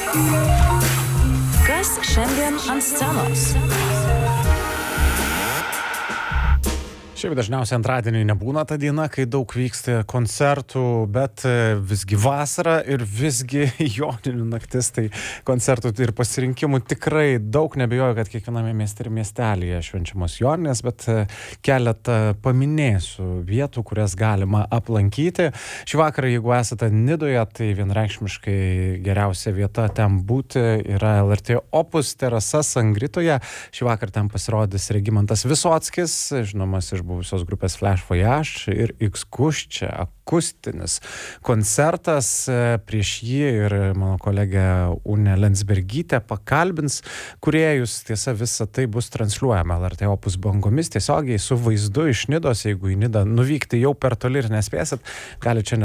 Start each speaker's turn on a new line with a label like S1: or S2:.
S1: Kas šiandien ant scenos?
S2: Šiaip dažniausiai antradienį nebūna ta diena, kai daug vyksta koncertų, bet visgi vasara ir visgi joninių naktis, tai koncertų ir pasirinkimų tikrai daug. Nebijoju, kad kiekviename mieste ir miestelėje švenčiamos joninės, bet keletą paminėsiu vietų, kurias galima aplankyti. Šį vakarą, jeigu esate Nidoje, tai vienreikšmiškai geriausia vieta ten būti yra LRT Opus terasa Sangritoje. Šį vakarą ten pasirodys Regimantas Visockis, žinomas iš buvusios grupės Flash Voyage, ir X-Kuš, čia akustinis koncertas. Prieš jį ir mano kolegė Unė Lensbergytė pakalbins kūrėjus. Tiesa, visa tai bus transliuojama LRT Opus bangomis tiesiogiai su vaizdu iš Nidos. Jeigu į Nidą nuvykti jau per toli ir nespėsit, gali čia